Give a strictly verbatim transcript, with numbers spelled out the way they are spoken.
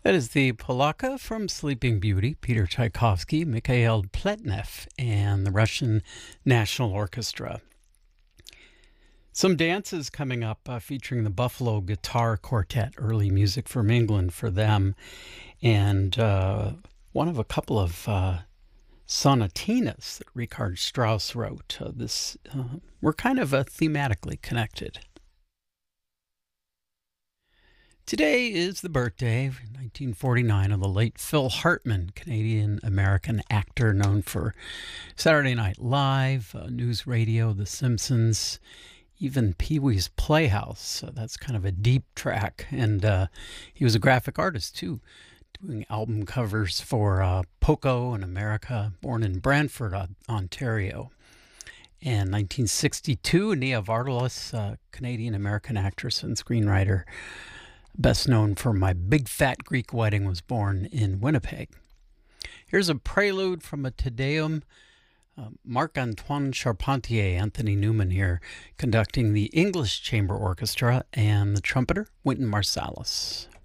That is the Polaka from Sleeping Beauty, Peter Tchaikovsky, Mikhail Pletnev, and the Russian National Orchestra. Some dances coming up uh, featuring the Buffalo Guitar Quartet, early music from England for them, and uh, one of a couple of uh, sonatinas that Richard Strauss wrote. Uh, this uh, We're kind of uh, thematically connected. Today is the birthday, nineteen forty-nine, of the late Phil Hartman, Canadian-American actor known for Saturday Night Live, uh, News Radio, The Simpsons, even Pee-wee's Playhouse. Uh, that's kind of a deep track. And uh, he was a graphic artist, too, doing album covers for uh, Poco in America, born in Brantford, Ontario. And nineteen sixty-two, Nia Vardalos, uh, Canadian-American actress and screenwriter, best known for My Big Fat Greek Wedding, was born in Winnipeg. Here's a prelude from a Te Deum. Uh, Marc-Antoine Charpentier, Anthony Newman here, conducting the English Chamber Orchestra, and the trumpeter, Wynton Marsalis.